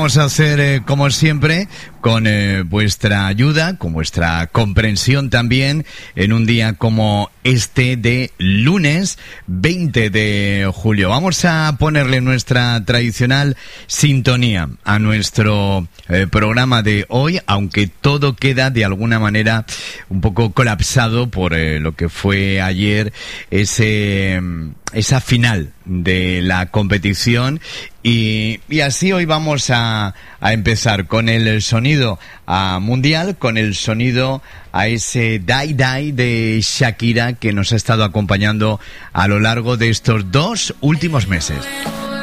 vamos a hacer como siempre, con vuestra ayuda, con vuestra comprensión también, en un día como este de lunes 20 de julio. Vamos a ponerle nuestra tradicional sintonía a nuestro programa de hoy, aunque todo queda de alguna manera un poco colapsado por lo que fue ayer esa final de la competición y así hoy vamos a empezar con el sonido mundial, con el sonido a ese Die Die de Shakira que nos ha estado acompañando a lo largo de estos 2 últimos meses.